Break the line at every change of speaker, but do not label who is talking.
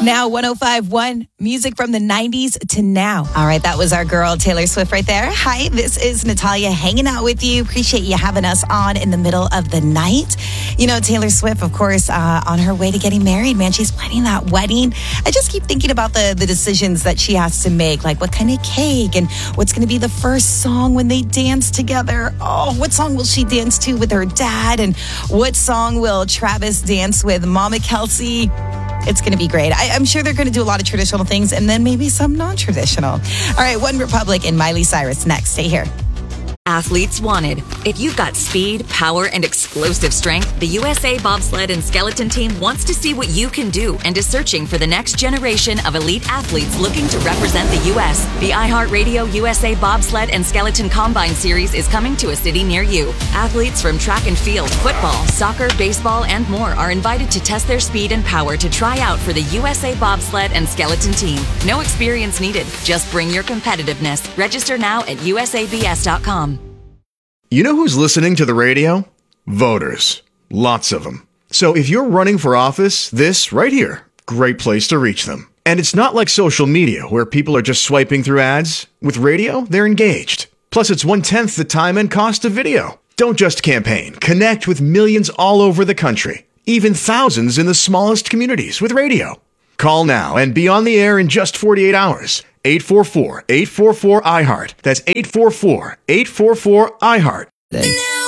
Now 105.1, music from the 90s to now. All right, that was our girl Taylor Swift right there. Hi, this is Natalia hanging out with you. Appreciate you having us on in the middle of the night. You know, Taylor Swift, of course, on her way to getting married, man. She's planning that wedding. I just keep thinking about the decisions that she has to make, like what kind of cake and what's going to be the first song when they dance together. Oh, what song will she dance to with her dad? And what song will Travis dance with Mama Kelsey? It's going to be great. I'm sure they're going to do a lot of traditional things and then maybe some non-traditional. All right, One Republic and Miley Cyrus next. Stay here.
Athletes wanted. If you've got speed, power, and explosive strength, the USA Bobsled and Skeleton Team wants to see what you can do and is searching for the next generation of elite athletes looking to represent the U.S. The iHeartRadio USA Bobsled and Skeleton Combine Series is coming to a city near you. Athletes from track and field, football, soccer, baseball, and more are invited to test their speed and power to try out for the USA Bobsled and Skeleton Team. No experience needed. Just bring your competitiveness. Register now at usabs.com.
You know who's listening to the radio? Voters. Lots of them. So if you're running for office, this right here, great place to reach them. And it's not like social media where people are just swiping through ads. With radio, they're engaged. Plus, it's 1/10 the time and cost of video. Don't just campaign. Connect with millions all over the country. Even thousands in the smallest communities with radio. Call now and be on the air in just 48 hours. 844-844-IHEART. That's 844-844-IHEART.